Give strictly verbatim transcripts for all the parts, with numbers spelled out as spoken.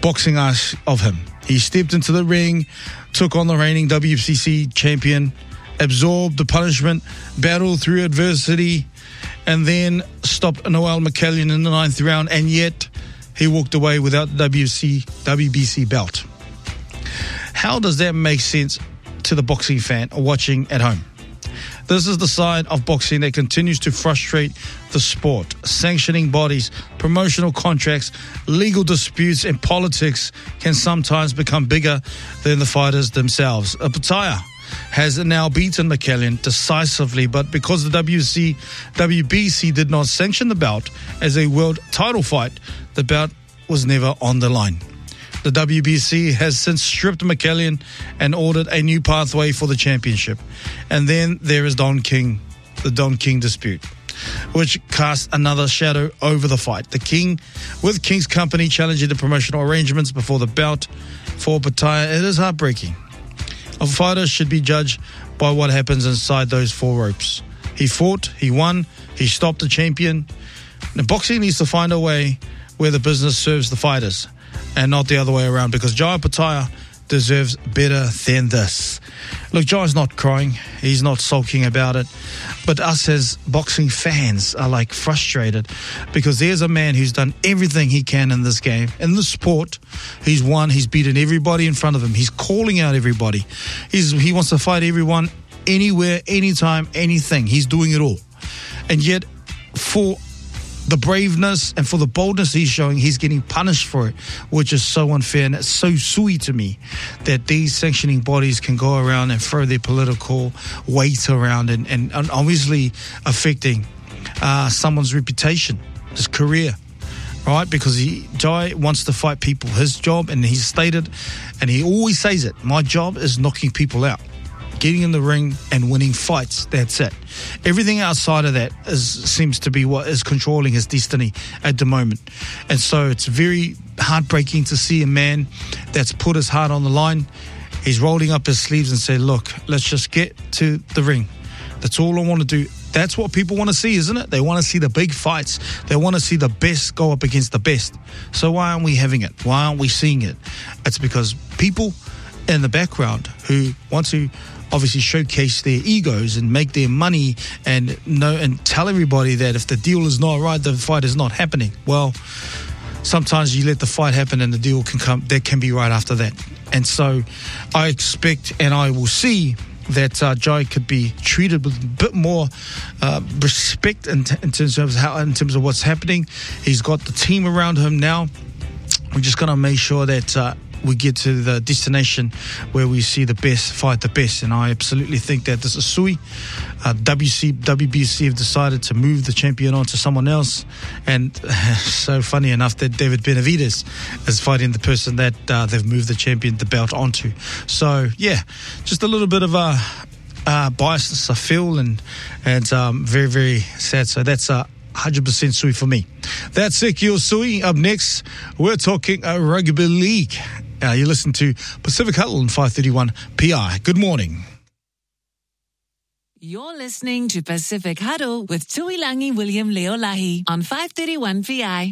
boxing us of him. He stepped into the ring, took on the reigning W B C champion, absorbed the punishment, battled through adversity, and then stopped Noel McCallion in the ninth round, and yet he walked away without the W B C belt. How does that make sense to the boxing fan watching at home? This is the side of boxing that continues to frustrate the sport. Sanctioning bodies, promotional contracts, legal disputes, and politics can sometimes become bigger than the fighters themselves. Opetaia has now beaten McCallion decisively, but because the W B C did not sanction the bout as a world title fight, the bout was never on the line. The W B C has since stripped McCallion and ordered a new pathway for the championship. And then there is Don King, the Don King dispute, which casts another shadow over the fight. The King, with King's company challenging the promotional arrangements before the bout for Opetaia, it is heartbreaking. A fighter should be judged by what happens inside those four ropes. He fought, he won, he stopped the champion. Now, boxing needs to find a way where the business serves the fighters and not the other way around, because Jai Opetaia deserves better than this. Look, Jai's not crying. He's not sulking about it. But us as boxing fans are like frustrated because there's a man who's done everything he can in this game, in the sport. He's won. He's beaten everybody in front of him. He's calling out everybody. He's, he wants to fight everyone, anywhere, anytime, anything. He's doing it all. And yet, for the braveness and for the boldness he's showing, he's getting punished for it, which is so unfair. And it's so sui to me that these sanctioning bodies can go around and throw their political weight around and, and, and obviously affecting uh, someone's reputation, his career, right? Because he, Jai wants to fight people. His job, and he's stated, and he always says it, my job is knocking people out, getting in the ring and winning fights. That's it. Everything outside of that is, seems to be what is controlling his destiny at the moment. And so it's very heartbreaking to see a man that's put his heart on the line. He's rolling up his sleeves and say, look, let's just get to the ring. That's all I want to do. That's what people want to see, isn't it? They want to see the big fights. They want to see the best go up against the best. So why aren't we having it? Why aren't we seeing it? It's because people in the background who want to obviously showcase their egos and make their money and know and tell everybody that if the deal is not right, the fight is not happening. Well, sometimes you let the fight happen and the deal can come, that can be right after that. And so I expect and I will see that uh, Jai could be treated with a bit more uh, respect in, t- in terms of how, in terms of what's happening. He's got the team around him now. We're just going to make sure that uh, we get to the destination where we see the best fight the best, and I absolutely think that this is sui. Uh, W C, W B C have decided to move the champion on to someone else, and so funny enough that David Benavidez is fighting the person that uh, they've moved the champion, the belt onto. So yeah, just a little bit of a uh, biasness I feel, and and um, very very sad. So that's a uh, one hundred percent sui for me. That's it, your sui. Up next, we're talking uh, rugby league. Uh, you listen to Pacific Huddle on five thirty-one P I. Good morning. You're listening to Pacific Huddle with Tuilangi William Leolahi on five thirty-one P I.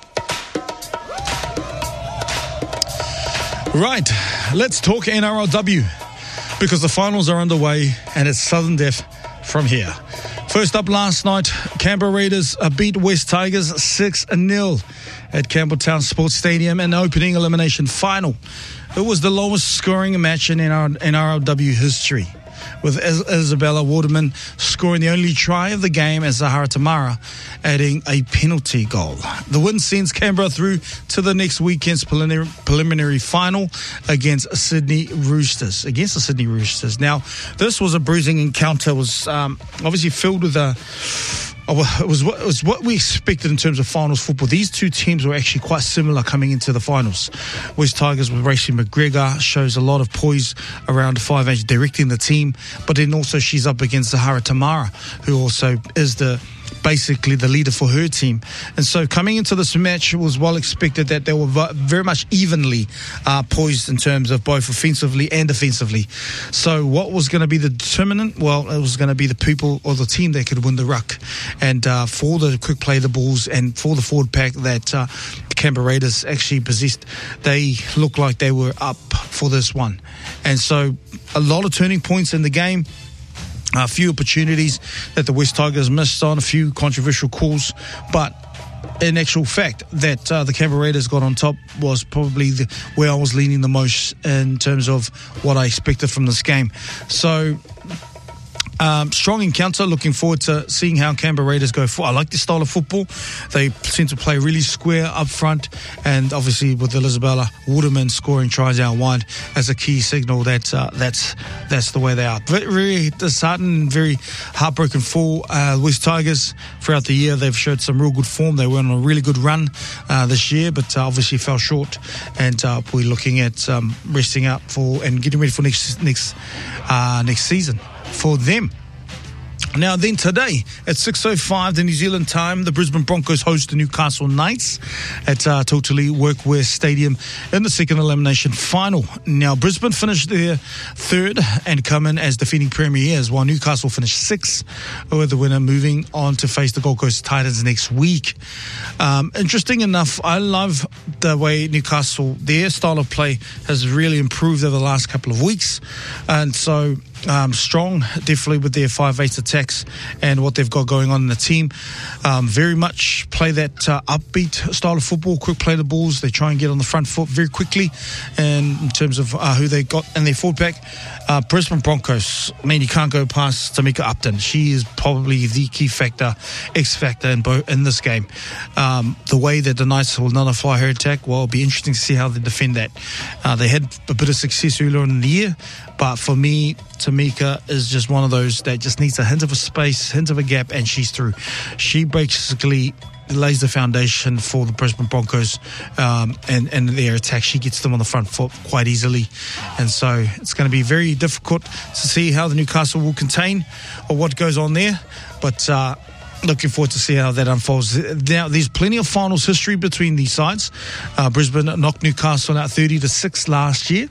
Right, let's talk N R L W because the finals are underway and it's sudden death from here. First up last night, Canberra Raiders beat West Tigers six nil at Campbelltown Sports Stadium in the opening elimination final. It was the lowest scoring match in N R L W history, with Isabella Waterman scoring the only try of the game as Zahara Tamara adding a penalty goal. The win sends Canberra through to the next weekend's preliminary, preliminary final against Sydney Roosters. Against the Sydney Roosters. Now, this was a bruising encounter. It was um, obviously filled with a... It was, what, it was what we expected in terms of finals football. These two teams were actually quite similar coming into the finals. West Tigers with Racey McGregor shows a lot of poise around the five-inch directing the team, but then also she's up against Zahara Tamara, who also is the basically the leader for her team. And so coming into this match, it was well expected that they were very much evenly uh, poised in terms of both offensively and defensively. So what was going to be the determinant? Well, it was going to be the people or the team that could win the ruck. And uh, for the quick play the balls and for the forward pack that uh, the Canberra Raiders actually possessed, they looked like they were up for this one. And so a lot of turning points in the game. A few opportunities that the West Tigers missed on, a few controversial calls, but in actual fact that uh, the Canberra Raiders got on top was probably the, where I was leaning the most in terms of what I expected from this game. So Um, strong encounter. Looking forward to seeing how Canberra Raiders go for. I like this style of football. They seem to play really square up front, and obviously with Elizabeth Waterman scoring tries out wide as a key signal that uh, that's that's the way they are. Very disheartened, very heartbroken for uh, West Tigers throughout the year. They've showed some real good form. They were on a really good run uh, this year, but uh, obviously fell short. And uh, we're looking at um, resting up for and getting ready for next next uh, next season for them. Now then, today at six oh five the New Zealand time, the Brisbane Broncos host the Newcastle Knights at uh, Totally Workwear Stadium in the second elimination final. Now Brisbane finished their third and come in as defending premiers, while Newcastle finished sixth, with the winner moving on to face the Gold Coast Titans next week. Um, interesting enough, I love the way Newcastle, their style of play has really improved over the last couple of weeks, and so Um, strong, definitely with their five eight attacks and what they've got going on in the team. Um, very much play that uh, upbeat style of football, quick play the balls. They try and get on the front foot very quickly. And in terms of uh, who they got in their forward pack, uh, Brisbane Broncos, I mean, you can't go past Tamika Upton. She is probably the key factor, X factor in, bo- in this game. Um, the way that the Knights will not fly her attack, well, it'll be interesting to see how they defend that. Uh, they had a bit of success earlier in the year, but for me, Tamika is just one of those that just needs a hint of a space, hint of a gap, and she's through. She basically lays the foundation for the Brisbane Broncos um, and, and their attack. She gets them on the front foot quite easily. And so it's going to be very difficult to see how the Newcastle will contain or what goes on there. But uh, looking forward to see how that unfolds. Now, there's plenty of finals history between these sides. Uh, Brisbane knocked Newcastle out thirty to six last year.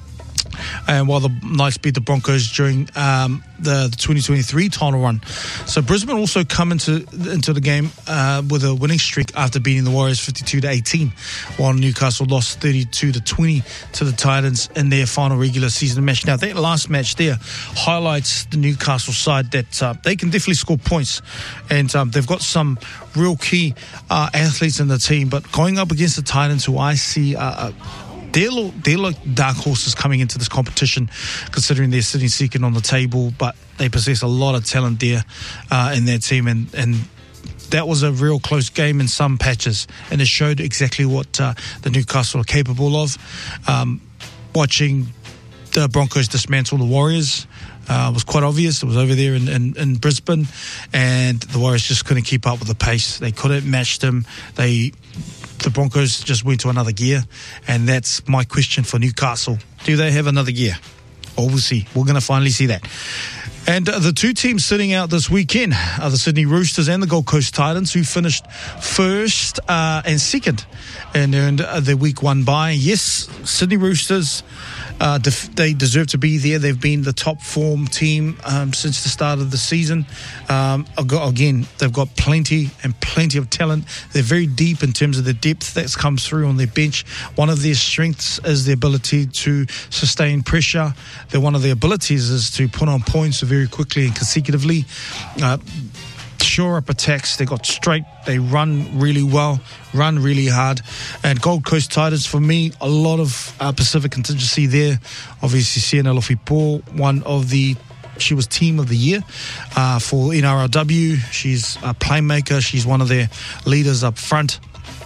And while the Knights beat the Broncos during um, the, the twenty twenty-three title run. So Brisbane also come into into the game uh, with a winning streak after beating the Warriors fifty-two to eighteen, while Newcastle lost thirty-two to twenty to the Titans in their final regular season match. Now, that last match there highlights the Newcastle side that uh, they can definitely score points, and um, they've got some real key uh, athletes in the team. But going up against the Titans, who I see uh, They're, they're like dark horses coming into this competition, considering they're sitting second on the table, but they possess a lot of talent there uh, in their team, and, and that was a real close game in some patches, and it showed exactly what uh, the Newcastle are capable of. Um, watching the Broncos dismantle the Warriors uh, was quite obvious. It was over there in, in, in Brisbane, and the Warriors just couldn't keep up with the pace. They couldn't match them. They... The Broncos just went to another gear, and that's my question for Newcastle. Do they have another gear? Oh, we'll see. We're going to finally see that. And uh, the two teams sitting out this weekend are the Sydney Roosters and the Gold Coast Titans, who finished first uh, and second and earned uh, their week one bye. Yes, Sydney Roosters, uh, def- they deserve to be there. They've been the top form team um, since the start of the season. Um, again, they've got plenty and plenty of talent. They're very deep in terms of the depth that comes through on their bench. One of their strengths is the ability to sustain pressure. They're one of their abilities is to put on points very quickly and consecutively. Uh, shore up attacks. They got straight. They run really well, run really hard. And Gold Coast Titans, for me, a lot of uh, Pacific contingency there. Obviously, Sienna Lofi-Paul, one of the She was team of the year uh, for N R L W. She's a playmaker. She's one of their leaders up front.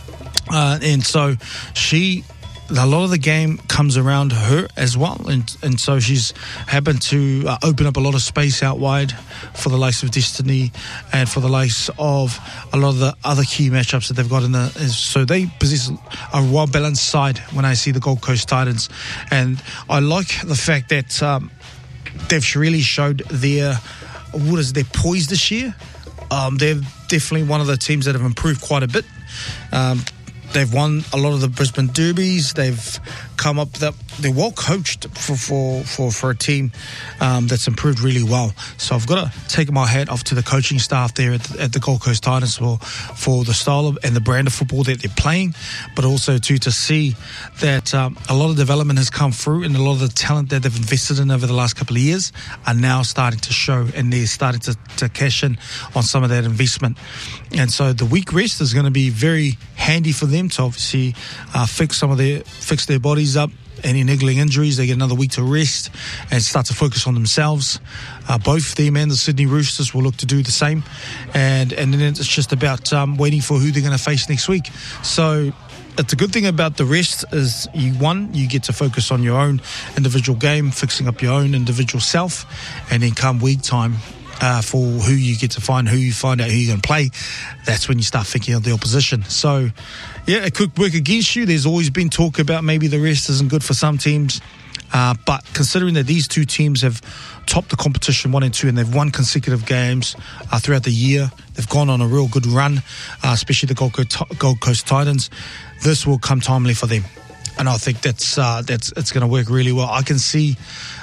Uh, and so she... A lot of the game comes around her as well, and and so she's happened to uh, open up a lot of space out wide for the likes of Destiny and for the likes of a lot of the other key matchups that they've got in the. So they possess a well balanced side when I see the Gold Coast Titans, and I like the fact that um, they've really showed their what is their poise this year. Um, they're definitely one of the teams that have improved quite a bit. Um, they've won a lot of the Brisbane derbies. They've come up that they're well coached for for for, for a team um, that's improved really well. So I've got to take my hat off to the coaching staff there at the, at the Gold Coast Titans for for the style of, and the brand of football that they're playing, but also to to see that um, a lot of development has come through, and a lot of the talent that they've invested in over the last couple of years are now starting to show, and they're starting to, to cash in on some of that investment. And so the week rest is going to be very handy for them to obviously uh, fix some of their fix their bodies up. Any niggling injuries, they get another week to rest and start to focus on themselves. Uh, both them and the Sydney Roosters will look to do the same. And and then it's just about um, waiting for who they're going to face next week. So it's a good thing about the rest is, you one, you get to focus on your own individual game, fixing up your own individual self, and then come week time, Uh, for who you get to find, who you find out who you're going to play, that's when you start thinking of the opposition. So, yeah, it could work against you. There's always been talk about maybe the rest isn't good for some teams. Uh, but considering that these two teams have topped the competition one and two, and they've won consecutive games uh, throughout the year, they've gone on a real good run, uh, especially the Gold Coast, Gold Coast Titans, this will come timely for them. And I think that's uh, that's it's going to work really well. I can see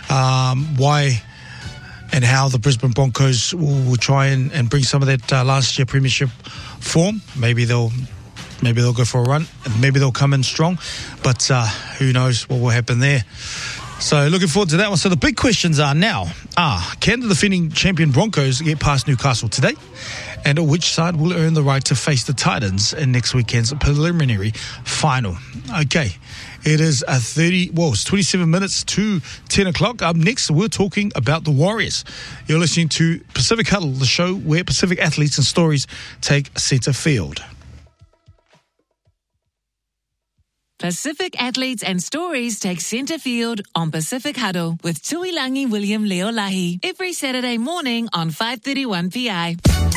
um, why and how the Brisbane Broncos will, will try and, and bring some of that uh, last year premiership form. Maybe they'll maybe they'll go for a run, and maybe they'll come in strong, but uh, who knows what will happen there. So looking forward to that one. So the big questions are now, are, can the defending champion Broncos get past Newcastle today? And which side will earn the right to face the Titans in next weekend's preliminary final? Okay. It is a thirty, well, it's twenty-seven minutes to ten o'clock. Up next, we're talking about the Warriors. You're listening to Pacific Huddle, the show where Pacific athletes and stories take centre field. Pacific athletes and stories take centre field on Pacific Huddle with Tuilangi William Leolahi every Saturday morning on five thirty-one P I.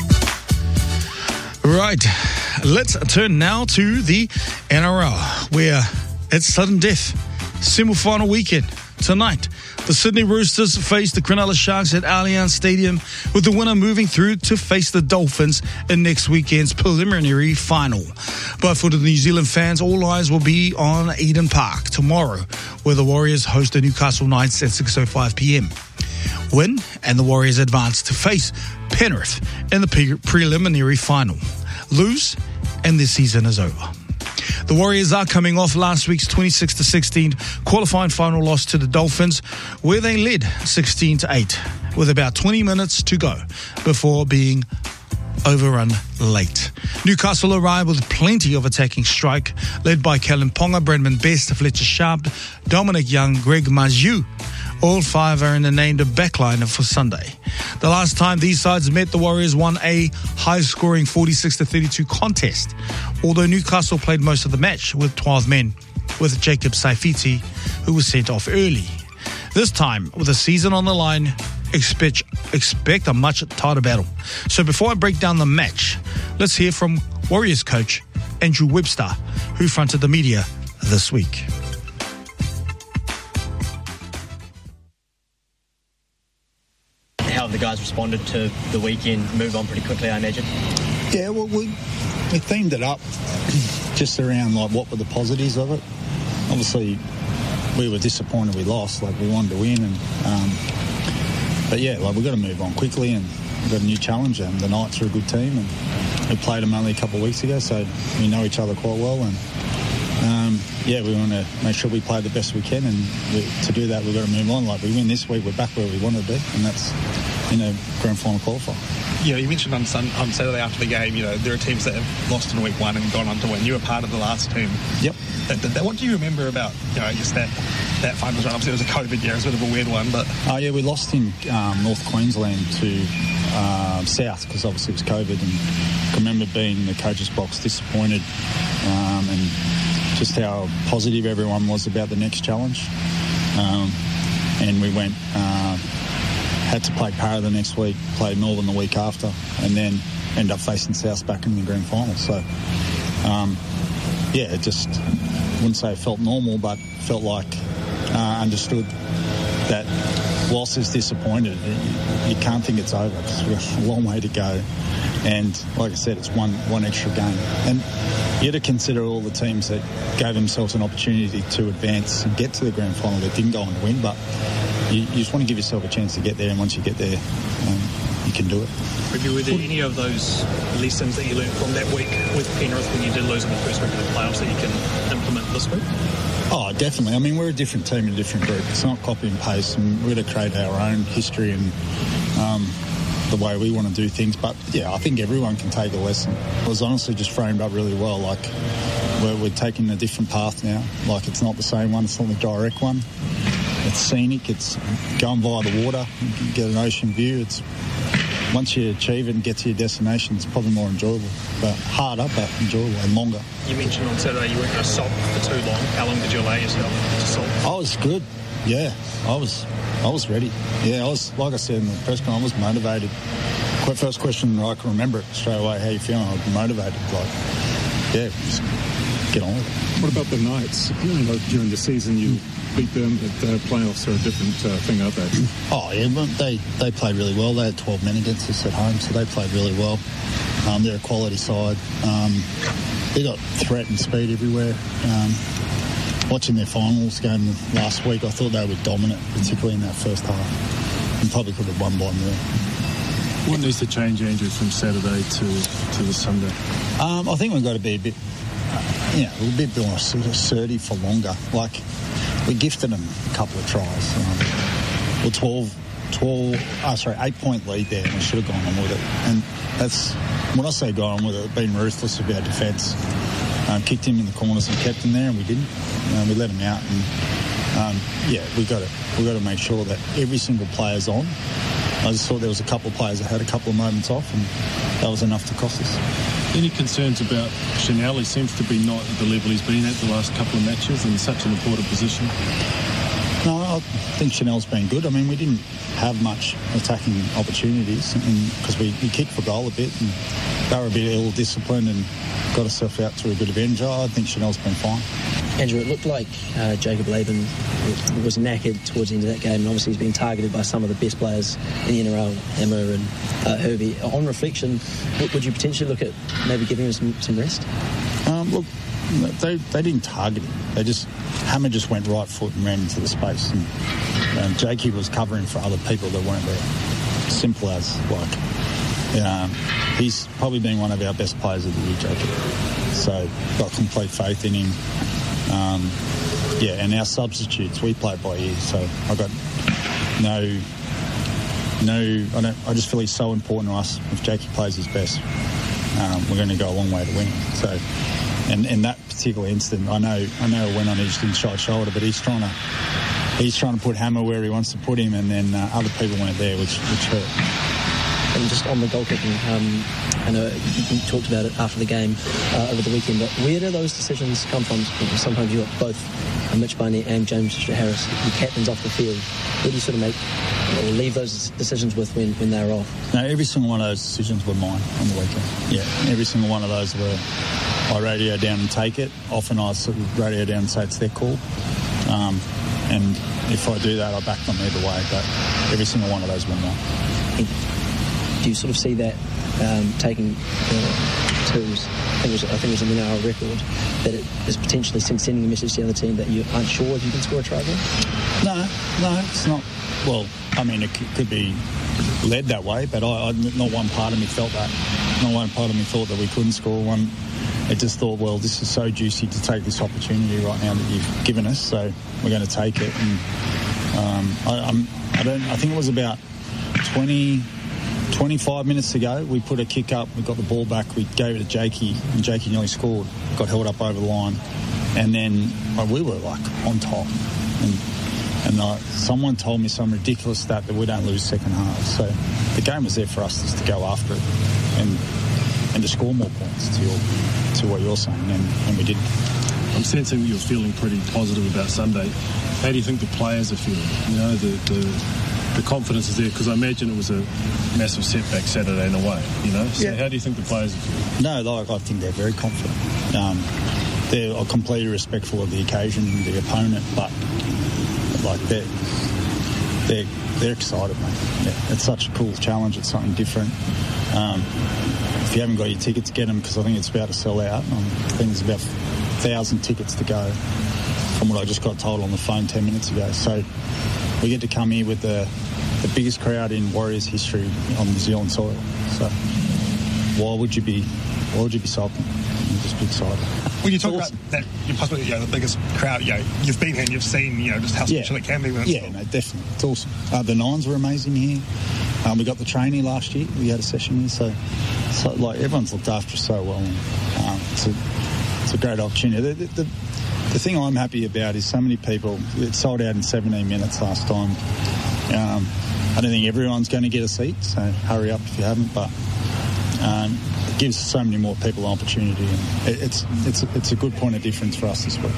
Right, let's turn now to the N R L, where it's sudden death. Semi-final weekend tonight. The Sydney Roosters face the Cronulla Sharks at Allianz Stadium, with the winner moving through to face the Dolphins in next weekend's preliminary final. But for the New Zealand fans, all eyes will be on Eden Park tomorrow, where the Warriors host the Newcastle Knights at six oh five p.m. Win, and the Warriors advance to face Penrith in the pre- preliminary final. Lose, and this season is over. The Warriors are coming off last week's twenty-six to sixteen qualifying final loss to the Dolphins, where they led sixteen to eight with about twenty minutes to go before being overrun late. Newcastle arrived with plenty of attacking strike, led by Kellen Ponga, Brendan Best, Fletcher Sharp, Dominic Young, Greg Mazieu. All five are in the named backline for Sunday. The last time these sides met, the Warriors won a high-scoring forty-six to thirty-two contest, although Newcastle played most of the match with twelve men, with Jacob Saifiti, who was sent off early. This time, with a season on the line, expect, expect a much tighter battle. So before I break down the match, let's hear from Warriors coach Andrew Webster, who fronted the media this week. How have the guys responded to the weekend? Move on pretty quickly, I imagine. Yeah, well, we we themed it up just around like what were the positives of it. Obviously, we were disappointed we lost. Like we wanted to win, and um, but yeah, like we've got to move on quickly, and we've got a new challenge. And the Knights are a good team, and we played them only a couple of weeks ago, so we know each other quite well. And um, yeah, we want to make sure we play the best we can, and we, to do that, we've got to move on. Like we win this week, we're back where we want to be, and that's, you know, grand final qualifier. You know, you mentioned on, Sun, on Saturday after the game, you know, there are teams that have lost in week one and gone on to win. You were part of the last team. Yep. That, that, that, what do you remember about, you know, I guess that, that finals run? Obviously, it was a COVID year. It was a bit of a weird one, but... Oh, yeah, we lost in um, North Queensland to uh, South, because obviously it was COVID, and I can remember being in the coach's box disappointed um, and just how positive everyone was about the next challenge. Um, and we went... Uh, had to play Para the next week, played Northern the week after, and then end up facing South back in the grand final. So, um, yeah, it just, wouldn't say it felt normal, but felt like uh, understood that whilst it's disappointed, you, you can't think it's over, because we've got a long way to go. And like I said, it's one one extra game. And you got to consider all the teams that gave themselves an opportunity to advance and get to the grand final that didn't go on to win. But you, you just want to give yourself a chance to get there, and once you get there, um, you can do it. Maybe were there any of those lessons that you learned from that week with Penrith when you did lose in the first week of the playoffs that you can implement this week? Oh, definitely. I mean, we're a different team and a different group. It's not copy and paste, and we're going to create our own history and um, the way we want to do things. But, yeah, I think everyone can take a lesson. It was honestly just framed up really well. Like, we're, we're taking a different path now. Like, it's not the same one. It's not the direct one. It's scenic. It's going via the water. You can get an ocean view. It's once you achieve it and get to your destination, it's probably more enjoyable. But harder, but enjoyable and longer. You mentioned on Saturday you weren't going to sulk for too long. How long did you allow yourself to sulk? I was good. Yeah, I was I was ready. Yeah, I was, like I said in the press conference, I was motivated. First question, I can remember it straight away. How you feeling? I was motivated. Like, yeah, just get on with it. What about the Knights? You know, during the season, you beat them, but the playoffs are a different uh, thing, aren't they? Oh, yeah, they, they played really well. They had twelve men against us at home, so they played really well. Um, they're a quality side. Um, they got threat and speed everywhere. Um, watching their finals game last week, I thought they were dominant, particularly in that first half, and probably could have won by more. What needs to change, Andrew, from Saturday to, to the Sunday? Um, I think we've got to be a bit, uh, you know, a bit more assertive for longer. Like, we gifted them a couple of tries. Um, we're twelve, twelve, oh, sorry, eight-point lead there, and we should have gone on with it. And that's, when I say gone on with it, been ruthless with our defence. Um, kicked him in the corners and kept him there, and we didn't. Um, we let him out, and um, yeah, we got to we got to make sure that every single player's on. I just thought there was a couple of players that had a couple of moments off, and that was enough to cost us. Any concerns about Chanel? He seems to be not at the level he's been at the last couple of matches in such an important position. No, I think Chanel's been good. I mean, we didn't have much attacking opportunities because we, we kicked for goal a bit, and they were a bit ill-disciplined and got ourselves out to a bit of end. I think Chanel's been fine. Andrew, it looked like uh, Jacob Laban was knackered towards the end of that game, and obviously he's been targeted by some of the best players in the N R L, Emma and uh, Herbie. On reflection, would you potentially look at maybe giving him some, some rest? Um, look, they they didn't target him. They just Hammer just went right foot and ran into the space, and um, Jakey was covering for other people that weren't there. Simple as, like, um, he's probably been one of our best players of the year, Jakey. So got complete faith in him. Um, yeah, and our substitutes, we play by ear, so I got no, no, I don't, I just feel he's so important to us. If Jakey plays his best, um, we're going to go a long way to winning. So, and in that particular incident, I know, I know it went on his inside shoulder, but he's trying to, he's trying to put Hammer where he wants to put him, and then uh, other people weren't there, which, which hurt. And just on the goal kicking, um, I know you talked about it after the game uh, over the weekend, but where do those decisions come from? Sometimes you've got both Mitch Barnett and James Harris, the captains off the field. Where do you sort of make or leave those decisions with when, when they're off? No, every single one of those decisions were mine on the weekend. Yeah, every single one of those were, I radio down and take it. Often I sort of radio down and say it's their call. Um, and if I do that, I back them either way, but every single one of those were mine. Do you sort of see that um, taking uh, to, I think it was, I think it was an N R L record, that it is potentially sending a message to the other team that you aren't sure if you can score a try goal? No, no, it's not. Well, I mean, it could be led that way, but I, I, not one part of me felt that. Not one part of me thought that we couldn't score one. It just thought, well, this is so juicy to take this opportunity right now that you've given us, so we're going to take it. And um, I, I'm, I don't. I think it was about twenty. twenty-five minutes ago, we put a kick up, we got the ball back, we gave it to Jakey, and Jakey nearly scored, got held up over the line, and then uh, we were like on top. And, and uh, someone told me some ridiculous stat that we don't lose second half. So the game was there for us just to go after it and and to score more points to your, to what you're saying, and, and we didn't. I'm sensing you're feeling pretty positive about Sunday. How do you think the players are feeling? You know, the the, the confidence is there, because I imagine it was a massive setback Saturday in a way, you know? So yeah. How do you think the players are feeling? No, like, I think they're very confident. Um, they're completely respectful of the occasion, the opponent, but like they're, they're they're excited, mate. Yeah, it's such a cool challenge. It's something different. Um, if you haven't got your tickets, get them, because I think it's about to sell out. Um, I think there's about a thousand tickets to go from what I just got told on the phone ten minutes ago. So we get to come here with the, the biggest crowd in Warriors history on New Zealand soil. So why would you be, why would you be sulking? You just be excited. When you talk awesome. about that, you're possibly, you know, the biggest crowd, you know, you've been here and you've seen, you know, just how special yeah. it can be. When it's yeah, no, definitely. It's awesome. Uh, the Nines were amazing here. Um, we got the trainee last year. We had a session here, so, so like everyone's looked after us so well. And, um, it's a it's a great opportunity. The, the, the, the thing I'm happy about is so many people. It sold out in seventeen minutes last time. Um, I don't think everyone's going to get a seat, so hurry up if you haven't. But um, it gives so many more people an opportunity, and it, it's it's it's a good point of difference for us this week.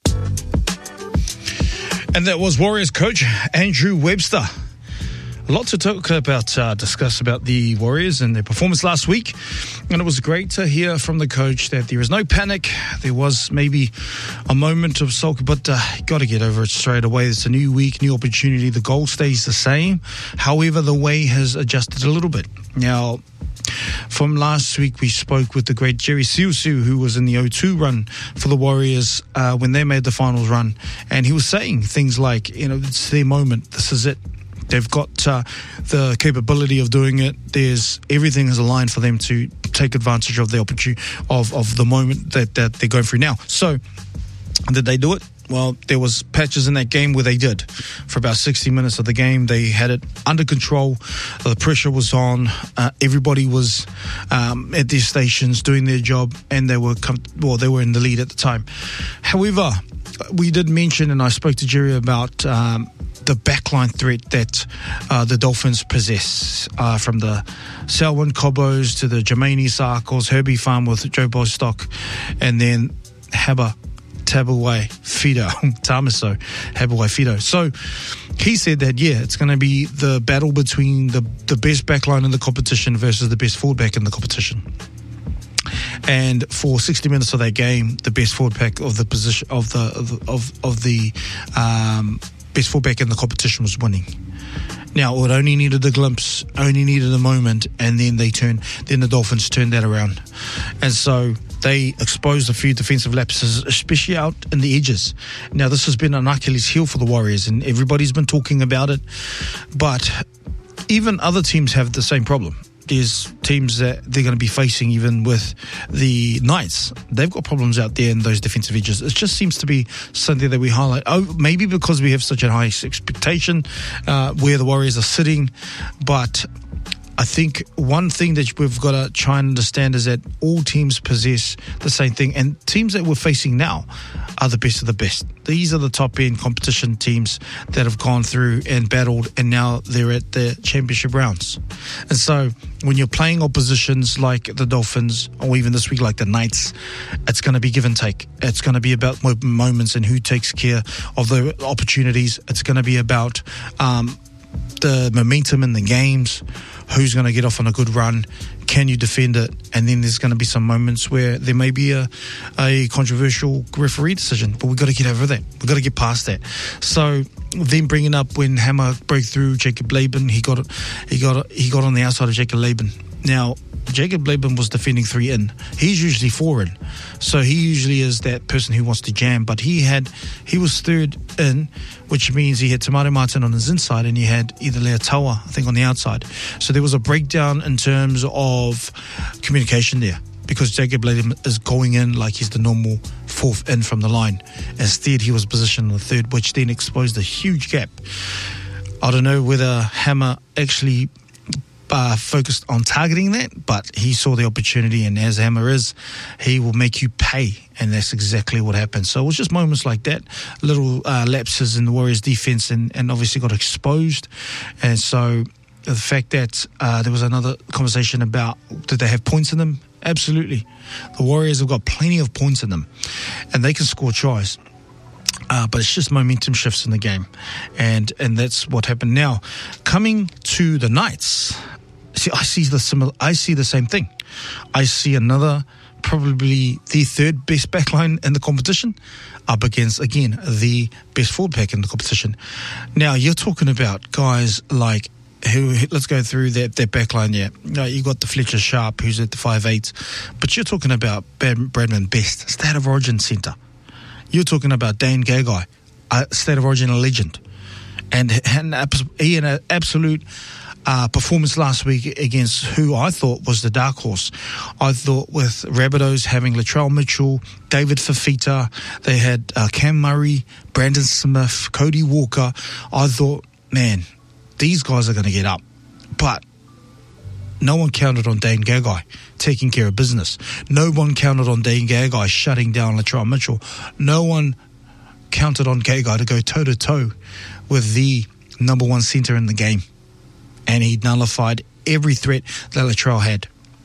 And that was Warriors coach Andrew Webster. A lot to talk about, uh, discuss about the Warriors and their performance last week. And it was great to hear from the coach that there is no panic. There was maybe a moment of sulk, but uh, got to get over it straight away. It's a new week, new opportunity. The goal stays the same. However, the way has adjusted a little bit. Now, from last week, we spoke with the great Jerry Siusiu, who was in the O two run for the Warriors uh, when they made the finals run. And he was saying things like, you know, it's their moment. This is it. They've got uh, the capability of doing it. There's everything is aligned for them to take advantage of the opportunity of, of the moment that, that they're going through now. So, did they do it? Well, there was patches in that game where they did. For about sixty minutes of the game, they had it under control. The pressure was on. Uh, everybody was um, at their stations doing their job, and they were com- well, they were in the lead at the time. However, we did mention, and I spoke to Jerry about um, the backline threat that uh, the Dolphins possess, uh, from the Selwyn Cobbos to the Jermaine Sarkles, Herbie Farm with Joe Bostock, and then Haba Tabuai Fido, Tamaso Habawai Fido. So he said that, yeah, it's going to be the battle between the, the best backline in the competition versus the best forward back in the competition. And for sixty minutes of that game, the best forward back of the position of the of of, of the um, best fullback in the competition was winning. Now, it only needed a glimpse, only needed a moment, and then they turned. Then the Dolphins turned that around, and so they exposed a few defensive lapses, especially out in the edges. Now, this has been an Achilles heel for the Warriors, and everybody's been talking about it. But even other teams have the same problem. There's teams that they're going to be facing, even with the Knights. They've got problems out there in those defensive edges. It just seems to be something that we highlight. Oh, maybe because we have such a high expectation uh, where the Warriors are sitting. But I think one thing that we've got to try and understand is that all teams possess the same thing. And teams that we're facing now are the best of the best. These are the top-end competition teams that have gone through and battled, and now they're at the championship rounds. And so when you're playing oppositions like the Dolphins, or even this week like the Knights, it's going to be give and take. It's going to be about moments and who takes care of the opportunities. It's going to be about um, the momentum in the games. Who's going to get off on a good run? Can you defend it? And then there's going to be some moments where there may be a, a controversial referee decision, but we've got to get over that. We've got to get past that. So then bringing up when Hammer broke through Jacob Laban, he got he got he got on the outside of Jacob Laban. Now, Jacob Laban was defending three in. He's usually four in. So he usually is that person who wants to jam. But he had he was third in, which means he had Tamari Martin on his inside and he had either Leatawa, I think, on the outside. So there was a breakdown in terms of communication there, because Jacob Laban is going in like he's the normal fourth in from the line. Instead, he was positioned in the third, which then exposed a huge gap. I don't know whether Hammer actually Uh, focused on targeting that, but he saw the opportunity, and as Hammer is, he will make you pay, and that's exactly what happened. So it was just moments like that, little uh, lapses in the Warriors defense, and, and obviously got exposed. And so the fact that uh, there was another conversation about did they have points in them? Absolutely. The Warriors have got plenty of points in them, and they can score tries. Uh, but it's just momentum shifts in the game, and and that's what happened. Now, coming to the Knights, see, I see the similar. I see the same thing. I see another probably the third best backline in the competition, up against, again, the best forward pack in the competition. Now, you're talking about guys like, who, let's go through their, their backline, yeah. No, you got the Fletcher Sharp, who's at the five eight, but you're talking about Bradman Best, State of Origin centre. You're talking about Dane Gagai, a State of Origin legend. And, and he had an absolute uh, performance last week against who I thought was the dark horse. I thought with Rabbitohs having Latrell Mitchell, David Fafita, they had uh, Cam Murray, Brandon Smith, Cody Walker. I thought, man, these guys are going to get up. But no one counted on Dane Gagai taking care of business. No one counted on Dane Gagai shutting down Latrell Mitchell. No one counted on Gagai to go toe-to-toe with the number one centre in the game. And he nullified every threat that Latrell had.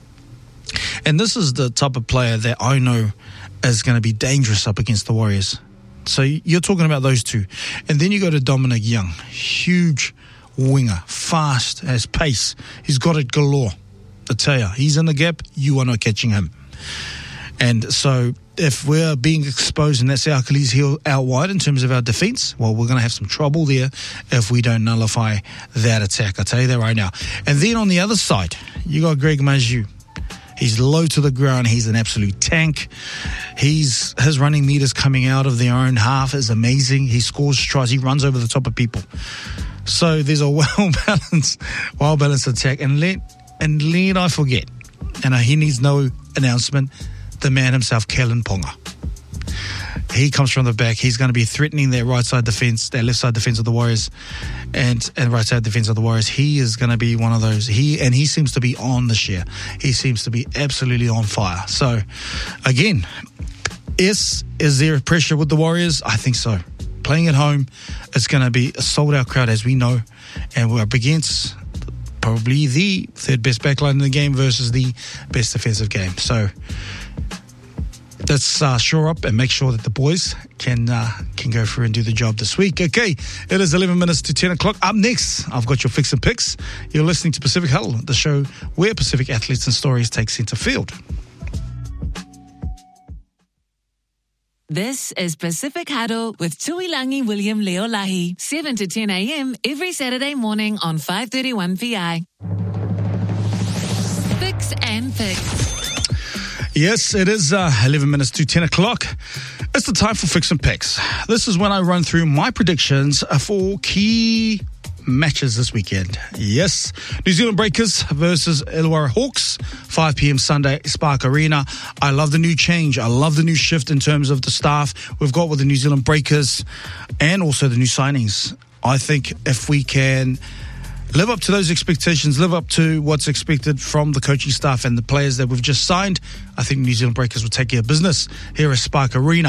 And this is the type of player that I know is going to be dangerous up against the Warriors. So you're talking about those two. And then you go to Dominic Young. Huge winger, fast, has pace. He's got it galore. I tell you, he's in the gap, you are not catching him. And so if we're being exposed and that's our Achilles heel out wide in terms of our defence, well, we're going to have some trouble there if we don't nullify that attack. I tell you that right now. And then on the other side, you got Greg Marzhew. He's low to the ground. He's an absolute tank. He's his running meters coming out of their own half is amazing. He scores tries. He runs over the top of people. So there's a well-balanced, well-balanced attack. And let and let I forget, and he needs no announcement, the man himself, Kellen Ponga. He comes from the back. He's going to be threatening their right side defence, their left side defence of the Warriors, and and right side defence of the Warriors. He is going to be one of those. He and he seems to be on this year. He seems to be absolutely on fire. So, again, is is there pressure with the Warriors? I think so. Playing at home, it's going to be a sold-out crowd, as we know, and we're up against probably the third best backline in the game versus the best defensive game. So let's uh, shore up and make sure that the boys can uh, can go through and do the job this week. Okay, it is eleven minutes to ten o'clock. Up next, I've got your fix and picks. You're listening to Pacific Huddle, the show where Pacific athletes and stories take centre field. This is Pacific Huddle with Tuilangi William Leolahi, seven to ten a.m. every Saturday morning on five thirty-one P I. Fix and Picks. Yes, it is uh, eleven minutes to ten o'clock. It's the time for Fix and Picks. This is when I run through my predictions for key matches this weekend. Yes, New Zealand Breakers versus Illawarra Hawks, five p.m. Sunday, Spark Arena. I love the new change. I love the new shift in terms of the staff we've got with the New Zealand Breakers and also the new signings. I think if we can live up to those expectations, live up to what's expected from the coaching staff and the players that we've just signed, I think New Zealand Breakers will take care of business here at Spark Arena.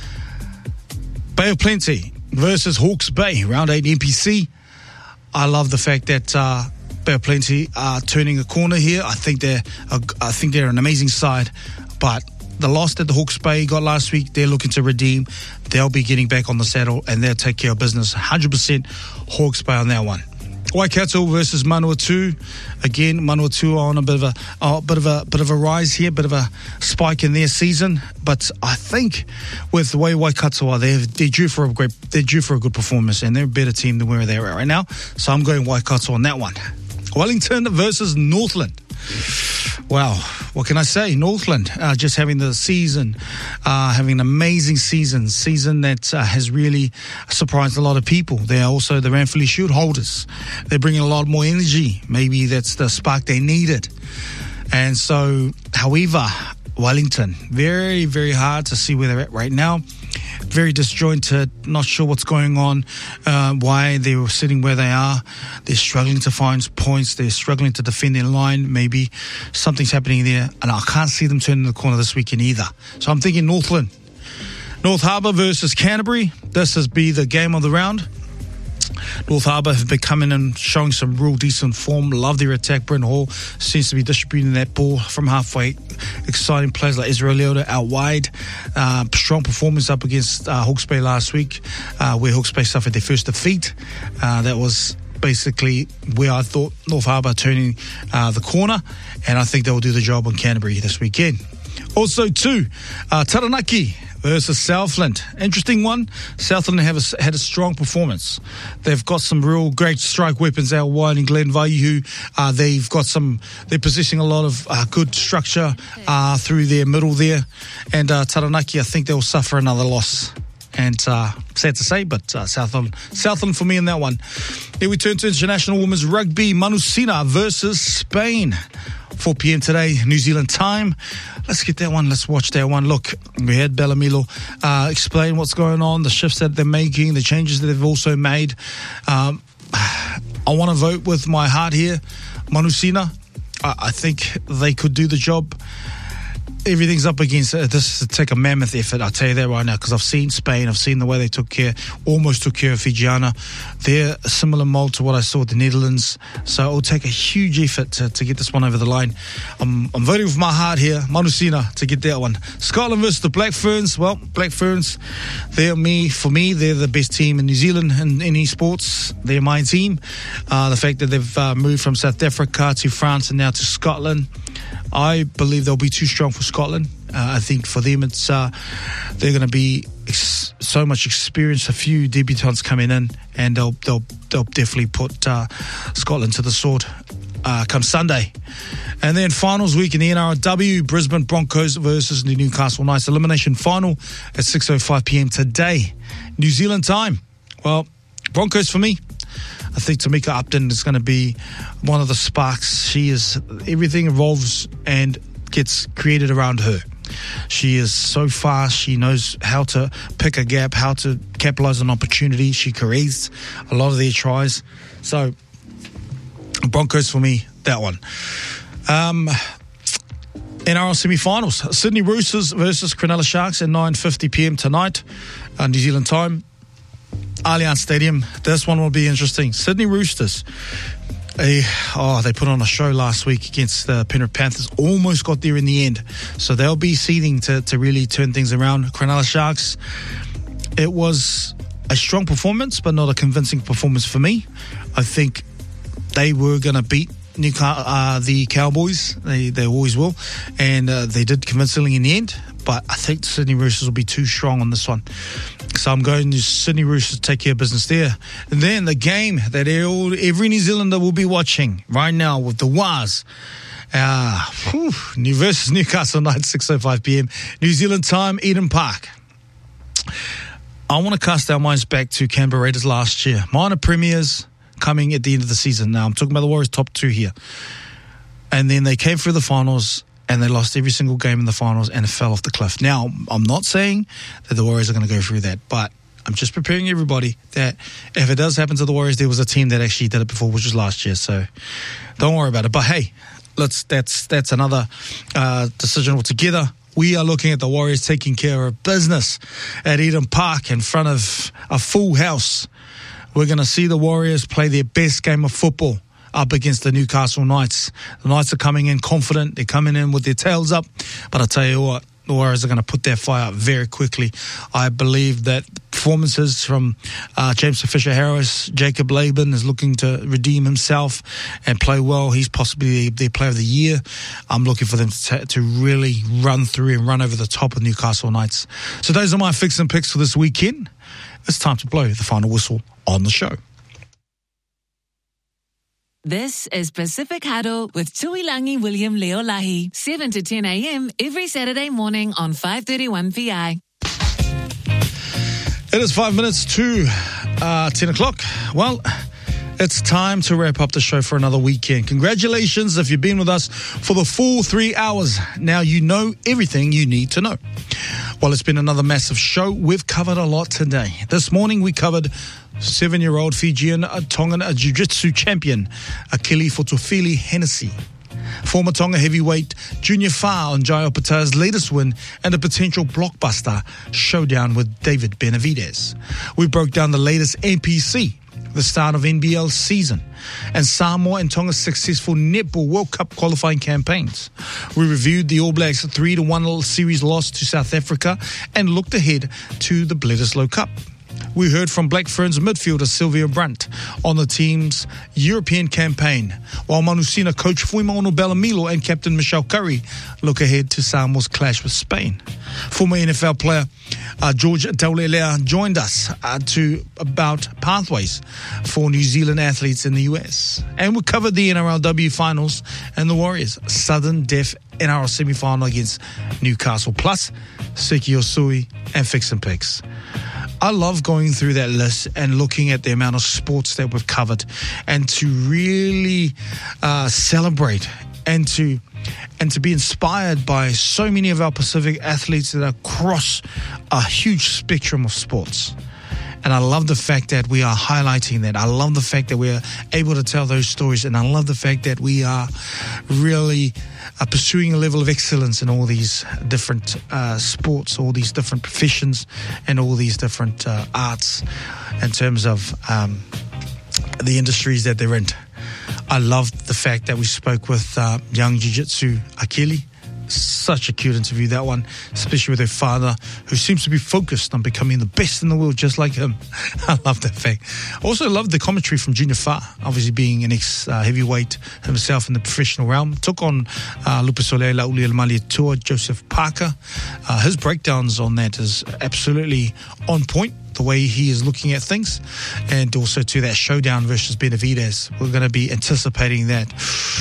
Bay of Plenty versus Hawke's Bay, round eight N P C. I love the fact that uh, Bay of Plenty are turning a corner here. I think they're, a, I think they're an amazing side, but the loss that the Hawke's Bay got last week, they're looking to redeem. They'll be getting back on the saddle and they'll take care of business. one hundred percent Hawke's Bay on that one. Waikato versus Manawatu. Again, Manawatu are on a bit of a, a bit of a bit of a rise here, bit of a spike in their season. But I think with the way Waikato are, they're they're due for a great, they're due for a good performance, and they're a better team than where they're at right now. So I'm going Waikato on that one. Wellington versus Northland. Wow, what can I say? Northland uh, just having the season, uh, having an amazing season, season that uh, has really surprised a lot of people. They're also the Ranfurly Shield holders. They're bringing a lot more energy. Maybe that's the spark they needed. And so, however, Wellington, very, very hard to see where they're at right now. Very disjointed, not sure what's going on, uh, why they were sitting where they are. They're struggling to find points. They're struggling to defend their line. Maybe something's happening there, and I can't see them turning the corner this weekend either. So I'm thinking Northland. North Harbour versus Canterbury. This has been the game of the round. North Harbour have been coming and showing some real decent form. Love their attack. Brent Hall seems to be distributing that ball from halfway. Exciting players like Israel Leota out wide. Uh, strong performance up against uh, Hawke's Bay last week, uh, where Hawke's Bay suffered their first defeat. Uh, that was basically where I thought North Harbour turning uh, the corner, and I think they will do the job on Canterbury this weekend. Also, too, uh, Taranaki versus Southland. Interesting one. Southland have a, had a strong performance. They've got some real great strike weapons out wide in Glenn Vaihu. Uh, they've got some, they're possessing a lot of uh, good structure uh, through their middle there. And uh, Taranaki, I think they'll suffer another loss. And uh, sad to say, but uh, Southland, Southland for me in that one. Here we turn to international women's rugby. Manusina versus Spain. four p.m. today, New Zealand time. Let's get that one. Let's watch that one. Look, we had Bellamilo uh, explain what's going on, the shifts that they're making, the changes that they've also made. Um, I want to vote with my heart here. Manusina, I, I think they could do the job. Everything's up against it. This is to take a mammoth effort, I'll tell you that right now, because I've seen Spain, I've seen the way they took care, almost took care of Fijiana. They're a similar mold to what I saw with the Netherlands, so it'll take a huge effort to, to get this one over the line. I'm, I'm voting with my heart here, Manusina, to get that one. Scotland versus the Black Ferns. Well, Black Ferns, they're me, for me, they're the best team in New Zealand in, in esports. They're my team. Uh, the fact that they've uh, moved from South Africa to France and now to Scotland, I believe they'll be too strong for Scotland. Uh, I think for them, it's uh, they're going to be ex- so much experience. A few debutants coming in, and they'll they'll they'll definitely put uh, Scotland to the sword uh, come Sunday. And then finals week in the N R L W: Brisbane Broncos versus the Newcastle Knights. Elimination final at six oh five p.m. today, New Zealand time. Well, Broncos for me. I think Tamika Upton is going to be one of the sparks. She is, everything evolves and gets created around her. She is so fast. She knows how to pick a gap, how to capitalize on opportunity. She creates a lot of their tries. So, Broncos for me, that one. Um, N R L semi-finals. Sydney Roosters versus Cronulla Sharks at nine fifty p.m. tonight, uh, New Zealand time. Allianz Stadium. This one will be interesting. Sydney Roosters. A, oh, they put on a show last week against the Penrith Panthers. Almost got there in the end. So they'll be seething to, to really turn things around. Cronulla Sharks. It was a strong performance, but not a convincing performance for me. I think they were going to beat Newcastle, uh, the Cowboys. They they always will. And uh, they did convincingly in the end. But I think the Sydney Roosters will be too strong on this one. So I'm going to Sydney Roosters to take care of business there. And then the game that every New Zealander will be watching right now with the Waz. Uh, whew, New versus Newcastle Knights, six oh five p.m. New Zealand time, Eden Park. I want to cast our minds back to Canberra Raiders last year. Minor premiers coming at the end of the season. Now I'm talking about the Warriors top two here. And then they came through the finals and they lost every single game in the finals and it fell off the cliff. Now, I'm not saying that the Warriors are going to go through that, but I'm just preparing everybody that if it does happen to the Warriors, there was a team that actually did it before, which was last year. So don't worry about it. But hey, let's that's that's another uh, decision altogether. We are looking at the Warriors taking care of business at Eden Park in front of a full house. We're going to see the Warriors play their best game of football up against the Newcastle Knights. The Knights are coming in confident. They're coming in with their tails up. But I tell you what, the Warriors are going to put their fire up very quickly. I believe that performances from uh, James Fisher-Harris, Jacob Laban is looking to redeem himself and play well. He's possibly their player of the year. I'm looking for them to, t- to really run through and run over the top of Newcastle Knights. So those are my fix and picks for this weekend. It's time to blow the final whistle on the show. This is Pacific Huddle with Tuilangi William Leolahi, seven to ten a.m. every Saturday morning on five thirty-one P I. It is five minutes to uh, ten o'clock. Well, it's time to wrap up the show for another weekend. Congratulations if you've been with us for the full three hours. Now you know everything you need to know. Well, it's been another massive show. We've covered a lot today. This morning we covered seven-year-old Fijian Tongan Jiu-Jitsu champion Akili Fotofili Hennessy. Former Tonga heavyweight Junior Fa on Jai Opeta's latest win and a potential blockbuster showdown with David Benavidez. We broke down the latest N P C, the start of N B L season, and Samoa and Tonga's successful Netball World Cup qualifying campaigns. We reviewed the All Blacks' three to one series loss to South Africa and looked ahead to the Bledisloe Cup. we heard from Black Ferns midfielder Sylvia Brunt on the team's European campaign, while Manusina coach Fuimaono Bellamilo and captain Michelle Curry look ahead to Samoa's clash with Spain. Former N F L player uh, George Taulelea joined us uh, to about pathways for New Zealand athletes in the U S. And we covered the N R L W finals and the Warriors' sudden death N R L semi-final against Newcastle, plus Seki Osui and Fix and Picks. I love going through that list and looking at the amount of sports that we've covered, and to really uh, celebrate and to and to be inspired by so many of our Pacific athletes that are across a huge spectrum of sports. And I love the fact that we are highlighting that. I love the fact that we are able to tell those stories. And I love the fact that we are really uh, pursuing a level of excellence in all these different uh, sports, all these different professions, and all these different uh, arts in terms of um, the industries that they're in. I loved the fact that we spoke with uh, young Jiu-Jitsu Akili. Such a cute interview, that one, especially with her father, who seems to be focused on becoming the best in the world, just like him. I love that fact. Also loved the commentary from Junior Fa, obviously being an ex-heavyweight uh, himself in the professional realm. Took on uh, Lupa Soleil, Lauli Malia Tour, Joseph Parker. Uh, his breakdowns on that is absolutely on point, the way he is looking at things, and also to that showdown versus Benavidez. We're going to be anticipating that.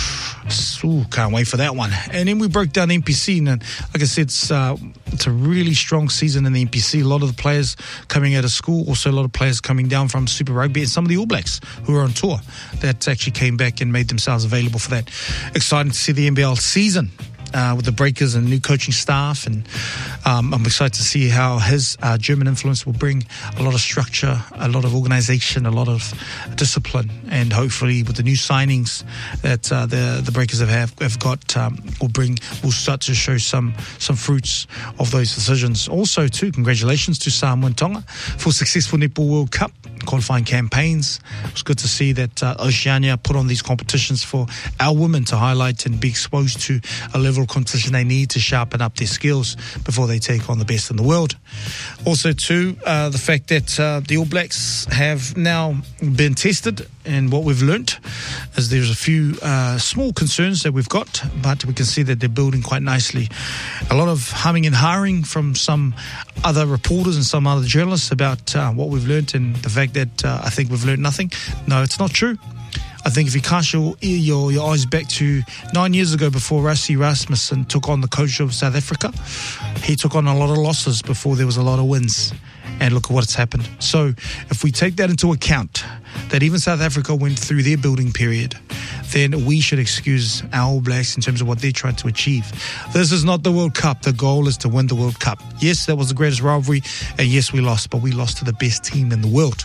Ooh, can't wait for that one. And then we broke down N P C, and like I said, it's, uh, it's a really strong season in the N P C. A lot of the players coming out of school, also a lot of players coming down from Super Rugby, and some of the All Blacks who are on tour that actually came back and made themselves available for that. Exciting to see the N B L season Uh, with the Breakers and new coaching staff, and um, I'm excited to see how his uh, German influence will bring a lot of structure, a lot of organisation, a lot of discipline, and hopefully with the new signings that uh, the the Breakers have have, have got, um, will bring, will start to show some some fruits of those decisions. Also, too, congratulations to Samoa and Tonga for successful Netball World Cup qualifying campaigns. It was good to see that uh, Oceania put on these competitions for our women to highlight and be exposed to a level of competition they need to sharpen up their skills before they take on the best in the world. Also, too, uh, the fact that uh, the All Blacks have now been tested, and what we've learnt is there's a few uh, small concerns that we've got, but we can see that they're building quite nicely. A lot of humming and hawing from some other reporters and some other journalists about uh, what we've learnt, and the fact that uh, I think we've learnt nothing. No, it's not true. I think if you cast your, your your eyes back to nine years ago, before Rassie Rasmussen took on the coach of South Africa, he took on a lot of losses before there was a lot of wins. And look at what's happened. So if we take that into account, that even South Africa went through their building period, then we should excuse our All Blacks in terms of what they're trying to achieve. This is not the World Cup. The goal is to win the World Cup. Yes, that was the greatest rivalry, and yes, we lost, but we lost to the best team in the world.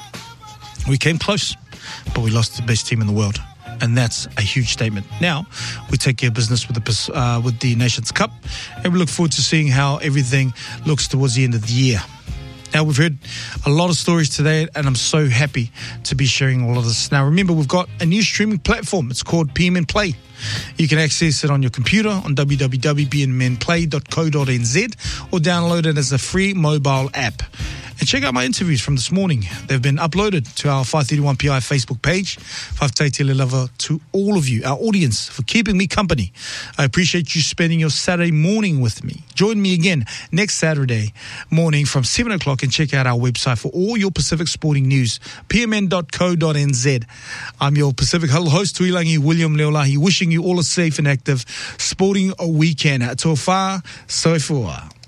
We came close, but we lost to the best team in the world. And that's a huge statement. Now, we take care of business with the uh, with the Nations Cup, and we look forward to seeing how everything looks towards the end of the year. Now, we've heard a lot of stories today, and I'm so happy to be sharing all of this. Now, remember, we've got a new streaming platform. It's called P M N Play. You can access it on your computer on w w w dot p m n play dot co dot n z or download it as a free mobile app. And check out my interviews from this morning. They've been uploaded to our five thirty-one P I Facebook page. Whakataitele lava to all of you, our audience, for keeping me company. I appreciate you spending your Saturday morning with me. Join me again next Saturday morning from seven o'clock, and check out our website for all your Pacific sporting news, p m n dot co dot n z. I'm your Pacific Huddle host, Tuilangi William Leolahi, wishing you all a safe and active sporting weekend. Toa wha, soifua.